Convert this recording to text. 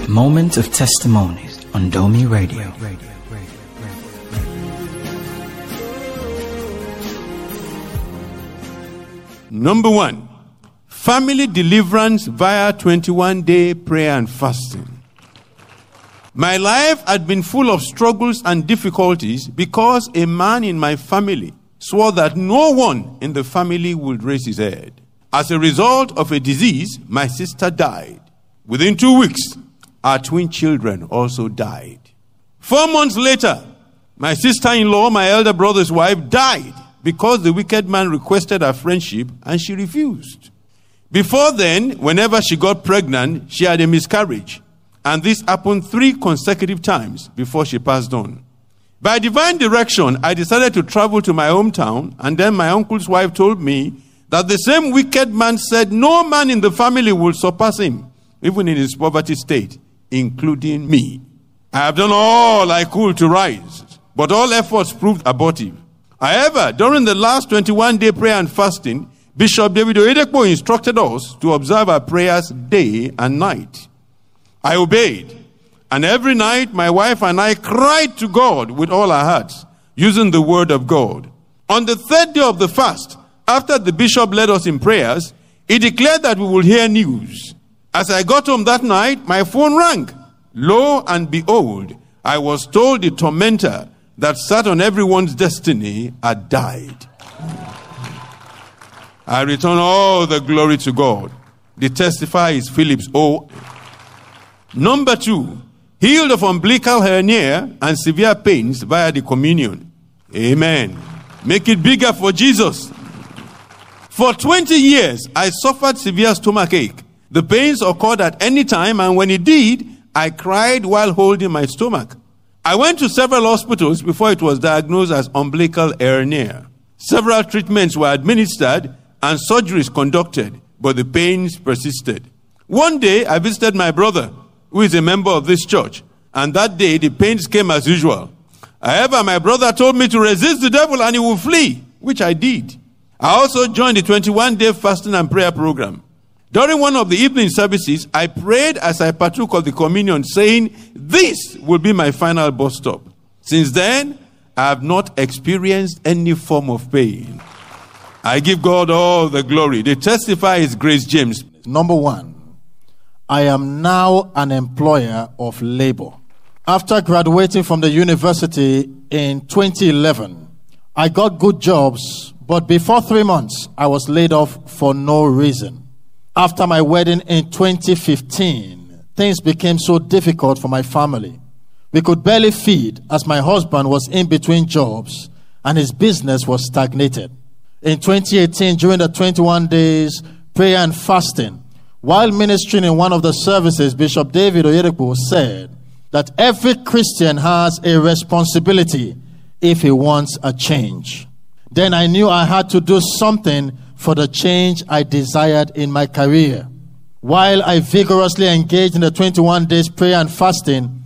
Moment of Testimonies on Domi Radio. Number 1, family deliverance via 21-day prayer and fasting. My life had been full of struggles and difficulties because a man in my family swore that no one in the family would raise his head. As a result of a disease, my sister died. Within 2 weeks, our twin children also died. 4 months later, my sister-in-law, my elder brother's wife, died because the wicked man requested her friendship and she refused. Before then, whenever she got pregnant, she had a miscarriage. And this happened 3 consecutive times before she passed on. By divine direction, I decided to travel to my hometown, and then my uncle's wife told me that the same wicked man said no man in the family will surpass him, even in his poverty state, including me. I have done all I could to rise, but all efforts proved abortive. However, during the last 21-day prayer and fasting, Bishop David Oyedepo instructed us to observe our prayers day and night. I obeyed, and every night my wife and I cried to God with all our hearts, using the word of God. On the 3rd day of the fast, after the bishop led us in prayers, he declared that we would hear news. As I got home that night, my phone rang. Lo and behold, I was told the tormentor that sat on everyone's destiny had died. I return all the glory to God. The testifier is Phillips O. Number 2, healed of umbilical hernia and severe pains via the communion. Amen. Make it bigger for Jesus. For 20 years, I suffered severe stomachache. The pains occurred at any time, and when it did, I cried while holding my stomach. I went to several hospitals before it was diagnosed as umbilical hernia. Several treatments were administered and surgeries conducted, but the pains persisted. One day, I visited my brother, who is a member of this church, and that day the pains came as usual. However, my brother told me to resist the devil and he will flee, which I did. I also joined the 21-day fasting and prayer program. During one of the evening services, I prayed as I partook of the communion, saying, "This will be my final bus stop." Since then, I have not experienced any form of pain. I give God all the glory. The testifier is Grace James. Number 1, I am now an employer of labor. After graduating from the university in 2011, I got good jobs, but before 3 months, I was laid off for no reason. After my wedding in 2015, things became so difficult for my family. We could barely feed as my husband was in between jobs and his business was stagnated. In 2018, during the 21 days prayer and fasting, while ministering in one of the services, Bishop David Oyedepo said that every Christian has a responsibility if he wants a change. Then I knew I had to do something for the change I desired in my career. While I vigorously engaged in the 21 days prayer and fasting,